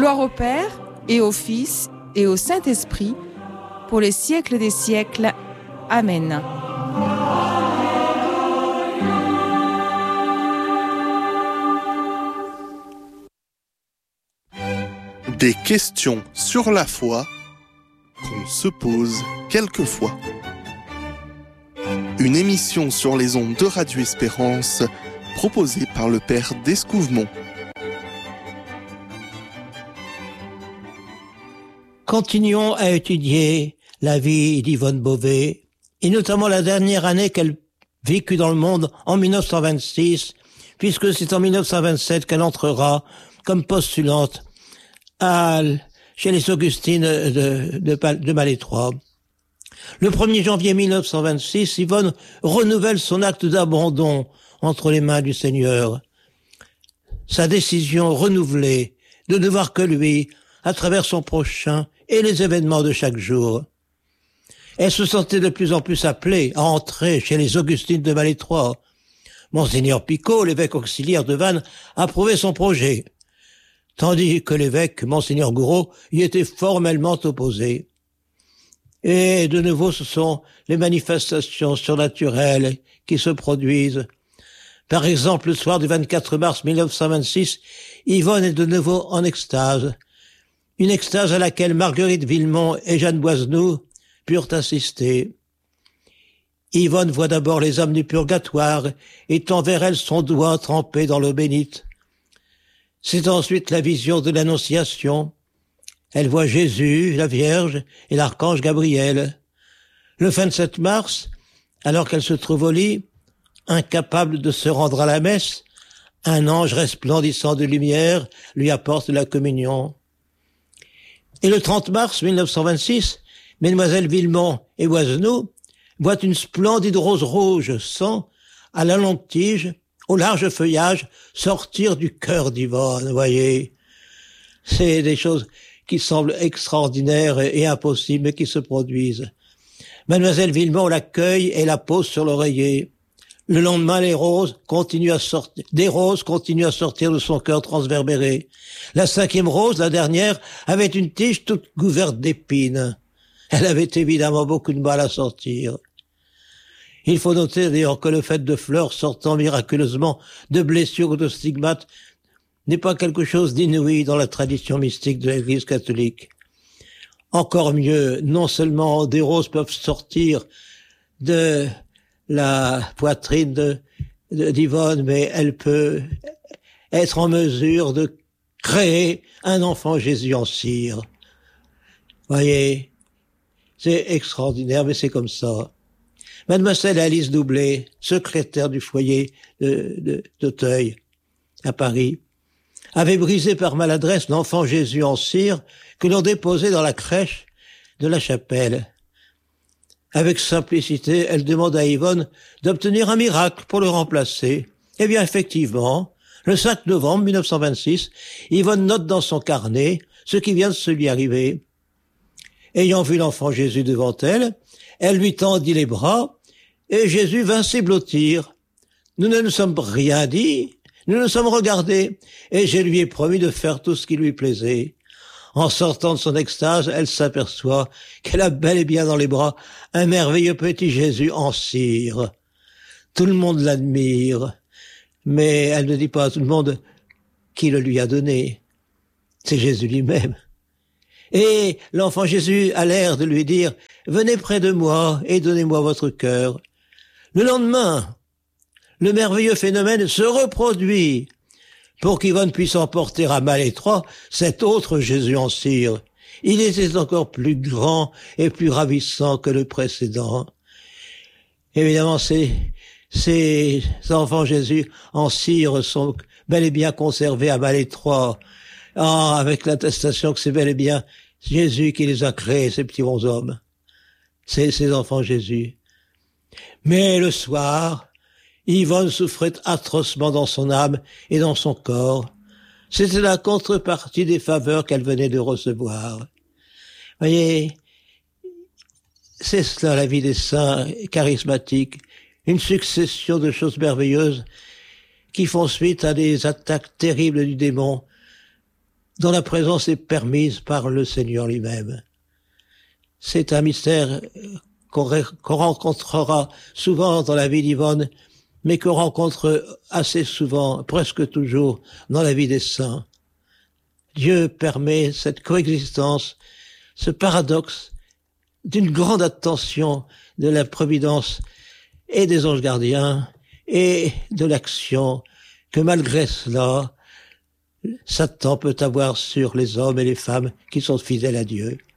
Gloire au Père, et au Fils, et au Saint-Esprit, pour les siècles des siècles. Amen. Des questions sur la foi qu'on se pose quelquefois. Une émission sur les ondes de Radio Espérance proposée par le Père d'Escouvemont. Continuons à étudier la vie d'Yvonne Beauvais, et notamment la dernière année qu'elle vécut dans le monde en 1926, puisque c'est en 1927 qu'elle entrera comme postulante chez les Augustines de Malétroit. Le 1er janvier 1926, Yvonne renouvelle son acte d'abandon entre les mains du Seigneur. Sa décision renouvelée de ne voir que lui à travers son prochain et les événements de chaque jour. Elle se sentait de plus en plus appelée à entrer chez les Augustines de Malétroit. Monseigneur Picot, l'évêque auxiliaire de Vannes, approuvait son projet, tandis que l'évêque, Monseigneur Gouraud, y était formellement opposé. Et de nouveau, ce sont les manifestations surnaturelles qui se produisent. Par exemple, le soir du 24 mars 1926, Yvonne est de nouveau en extase. Une extase à laquelle Marguerite Villemont et Jeanne Boisenoux purent assister. Yvonne voit d'abord les âmes du purgatoire et tend vers elles son doigt trempé dans l'eau bénite. C'est ensuite la vision de l'Annonciation. Elle voit Jésus, la Vierge et l'archange Gabriel. Le 27 mars, alors qu'elle se trouve au lit, incapable de se rendre à la messe, un ange resplendissant de lumière lui apporte la communion. Et le 30 mars 1926, Mesdemoiselles Villemont et Boisenoux voient une splendide rose rouge sang à la longue tige, au large feuillage, sortir du cœur d'Yvonne, voyez. C'est des choses qui semblent extraordinaires et impossibles, mais qui se produisent. Mademoiselle Villemont l'accueille et la pose sur l'oreiller. Le lendemain, des roses continuent à sortir de son cœur transverbéré. La 5e rose, la dernière, avait une tige toute couverte d'épines. Elle avait évidemment beaucoup de mal à sortir. Il faut noter d'ailleurs que le fait de fleurs sortant miraculeusement de blessures ou de stigmates n'est pas quelque chose d'inouï dans la tradition mystique de l'Église catholique. Encore mieux, non seulement des roses peuvent sortir de la poitrine d'Yvonne, mais elle peut être en mesure de créer un enfant Jésus en cire. Voyez, c'est extraordinaire, mais c'est comme ça. Mademoiselle Alice Doublet, secrétaire du foyer d'Auteuil, à Paris, avait brisé par maladresse l'enfant Jésus en cire que l'on déposait dans la crèche de la chapelle. Avec simplicité, elle demande à Yvonne d'obtenir un miracle pour le remplacer. Eh bien, effectivement, le 5 novembre 1926, Yvonne note dans son carnet ce qui vient de se lui arriver. Ayant vu l'enfant Jésus devant elle, elle lui tendit les bras et Jésus vint s'y blottir. Nous ne nous sommes rien dit, nous nous sommes regardés et je lui ai promis de faire tout ce qui lui plaisait. En sortant de son extase, elle s'aperçoit qu'elle a bel et bien dans les bras un merveilleux petit Jésus en cire. Tout le monde l'admire, mais elle ne dit pas à tout le monde qui le lui a donné. C'est Jésus lui-même. Et l'enfant Jésus a l'air de lui dire « Venez près de moi et donnez-moi votre cœur ». Le lendemain, le merveilleux phénomène se reproduit pour qu'Yvonne puisse emporter à Malétroit cet autre Jésus en cire. Il était encore plus grand et plus ravissant que le précédent. Évidemment, ces enfants Jésus en cire sont bel et bien conservés à Malétroit, avec l'attestation que c'est bel et bien Jésus qui les a créés, ces petits bonshommes. C'est ces enfants Jésus. Mais le soir, Yvonne souffrait atrocement dans son âme et dans son corps. C'était la contrepartie des faveurs qu'elle venait de recevoir. Voyez, c'est cela la vie des saints charismatiques, une succession de choses merveilleuses qui font suite à des attaques terribles du démon. dont la présence est permise par le Seigneur lui-même. C'est un mystère qu'on rencontrera souvent dans la vie d'Yvonne, mais qu'on rencontre assez souvent, presque toujours, dans la vie des saints. Dieu permet cette coexistence, ce paradoxe d'une grande attention de la providence et des anges gardiens et de l'action que malgré cela, Satan peut avoir sur les hommes et les femmes qui sont fidèles à Dieu.